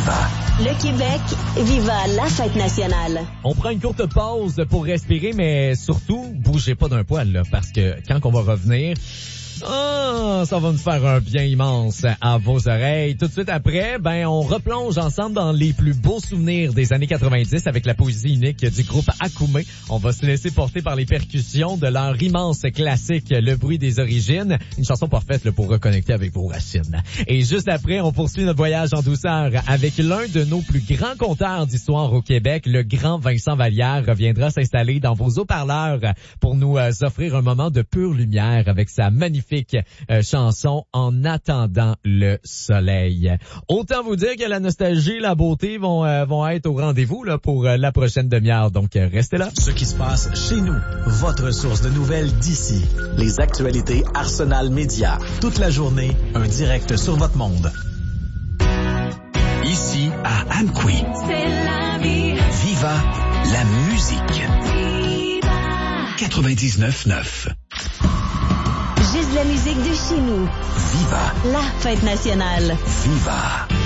Viva. Le Québec, viva la fête nationale. On prend une courte pause pour respirer, mais surtout, bougez pas d'un poil, là, parce que quand on va revenir, ça va nous faire un bien immense à vos oreilles. Tout de suite après, on replonge ensemble dans les plus beaux souvenirs des années 90 avec la poésie unique du groupe Akoumé. On va se laisser porter par les percussions de leur immense classique, Le bruit des origines. Une chanson parfaite là, pour reconnecter avec vos racines. Et juste après, on poursuit notre voyage en douceur avec l'un de nos plus grands conteurs d'histoire au Québec, le grand Vincent Vallière reviendra s'installer dans vos haut-parleurs pour nous offrir un moment de pure lumière avec sa magnifique chanson En attendant le soleil. Autant vous dire que la nostalgie et la beauté vont être au rendez-vous là pour la prochaine demi-heure. Donc restez là. Ce qui se passe chez nous, votre source de nouvelles d'ici. Les actualités Arsenal Média. Toute la journée, un direct sur votre monde. Ici à Amqui. C'est la vie. Viva la musique. Viva. 99.9. Juste la musique de chez nous. Viva. La fête nationale. Viva.